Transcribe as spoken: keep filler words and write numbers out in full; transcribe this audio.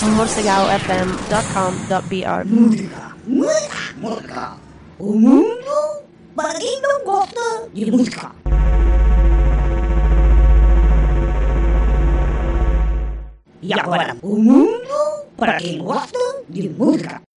morcegal f m dot com dot b r. Música, música, música. O mundo para quem não gosta de música. E agora, o mundo para quem gosta de música.